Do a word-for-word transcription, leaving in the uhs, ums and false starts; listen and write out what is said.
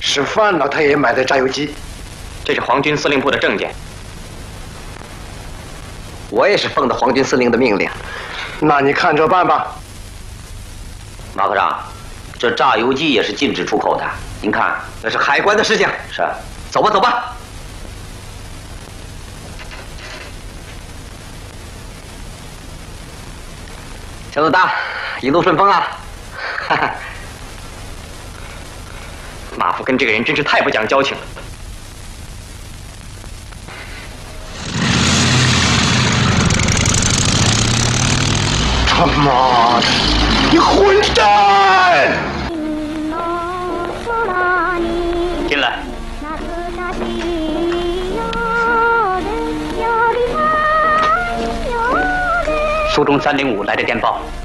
吃饭了，他也买的榨油机。 这是皇军司令部的证件。 我也是奉的皇军司令的命令。 那你看着办吧。 马科长，这榨油机也是禁止出口的。您看，那是海关的事情。是，走吧，走吧。小老大，一路顺风啊！哈哈。 马夫跟这个人真是太不讲交情了。 他妈的，你混蛋！ 进来。苏中三零五来的电报。